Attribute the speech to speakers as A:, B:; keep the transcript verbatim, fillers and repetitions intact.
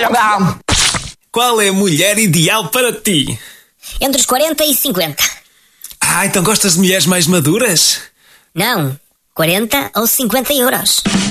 A: merda!
B: Qual é a mulher ideal para ti?
C: Entre os quarenta e cinquenta.
B: Ah, então gostas de mulheres mais maduras?
C: Não, quarenta ou cinquenta euros.